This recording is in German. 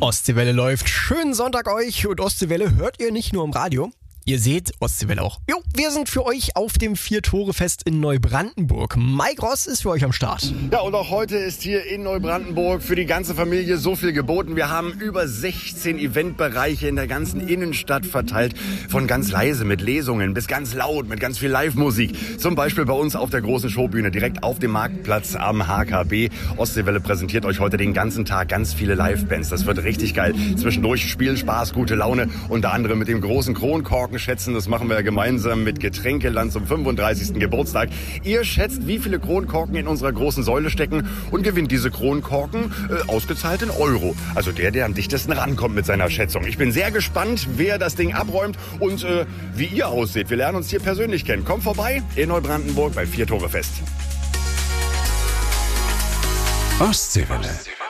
Ostseewelle läuft. Schönen Sonntag euch. Und Ostseewelle hört ihr nicht nur im Radio. Ihr seht Ostseewelle auch. Jo, wir sind für euch auf dem Vier-Tore-Fest in Neubrandenburg. Mike Ross ist für euch am Start. Ja, und auch heute ist hier in Neubrandenburg für die ganze Familie so viel geboten. Wir haben über 16 Eventbereiche in der ganzen Innenstadt verteilt. Von ganz leise mit Lesungen bis ganz laut mit ganz viel Live-Musik. Zum Beispiel bei uns auf der großen Showbühne direkt auf dem Marktplatz am HKB. Ostseewelle präsentiert euch heute den ganzen Tag ganz viele Live-Bands. Das wird richtig geil. Zwischendurch Spiel, Spaß, gute Laune. Unter anderem mit dem großen Kronkorken schätzen. Das machen wir ja gemeinsam mit Getränkeland zum 35. Geburtstag. Ihr schätzt, wie viele Kronkorken in unserer großen Säule stecken und gewinnt diese Kronkorken ausgezahlt in Euro. Also der am dichtesten rankommt mit seiner Schätzung. Ich bin sehr gespannt, wer das Ding abräumt und wie ihr ausseht. Wir lernen uns hier persönlich kennen. Kommt vorbei in Neubrandenburg bei Vier-Tore-Fest. Ostseewelle.